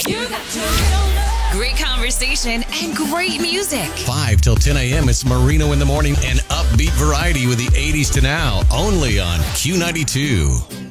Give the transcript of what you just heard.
Great conversation and great music. 5 till 10 a.m. It's Marino in the Morning and upbeat variety with the 80s to now, only on Q92.